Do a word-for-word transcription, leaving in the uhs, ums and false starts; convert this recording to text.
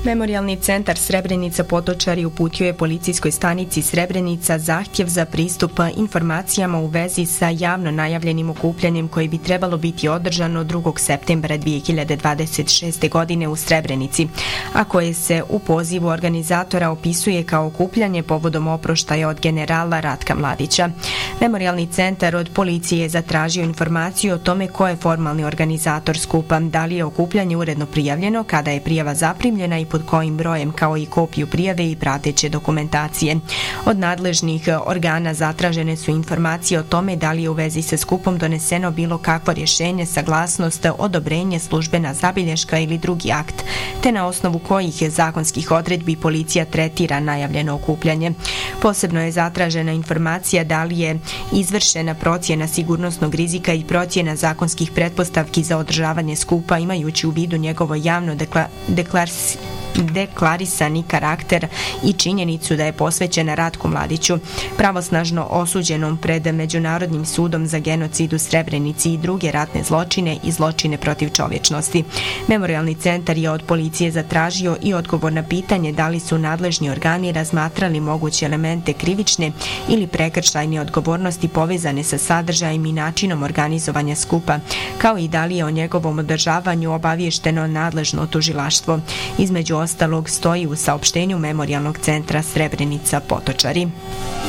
Memorijalni centar Srebrenica Potočari uputio je policijskoj stanici Srebrenica zahtjev za pristup informacijama u vezi sa javno najavljenim okupljanjem koji bi trebalo biti održano drugog septembra dvije hiljade dvadeset šeste. godine u Srebrenici, a koje se u pozivu organizatora opisuje kao okupljanje povodom oproštaja od generala Ratka Mladića. Memorijalni centar od policije je zatražio informaciju o tome ko je formalni organizator skupa, da li je okupljanje uredno prijavljeno, kada je prijava zaprimljena i pod kojim brojem, kao i kopiju prijave i prateće dokumentacije. Od nadležnih organa zatražene su informacije o tome da li je u vezi sa skupom doneseno bilo kakvo rješenje, saglasnost, odobrenje, službena zabilješka ili drugi akt, te na osnovu kojih je zakonskih odredbi policija tretira najavljeno okupljanje. Posebno je zatražena informacija da li je izvršena procjena sigurnosnog rizika i procjena zakonskih pretpostavki za održavanje skupa, imajući u vidu njegovo javno dekla, deklarsi, deklarisani karakter i činjenicu da je posvećena Ratku Mladiću, pravosnažno osuđenom pred Međunarodnim sudom za genocid u Srebrenici i druge ratne zločine i zločine protiv čovječnosti. Memorijalni centar je od policije zatražio i odgovor na pitanje da li su nadležni organi razmatrali moguće elemente krivične ili prekršajne odgovornosti povezane sa sadržajem i načinom organizovanja skupa, kao i da li je o njegovom održavanju obaviješteno nadležno tužilaštvo. Između ostalog stoji u saopštenju Memorijalnog centra Srebrenica Potočari.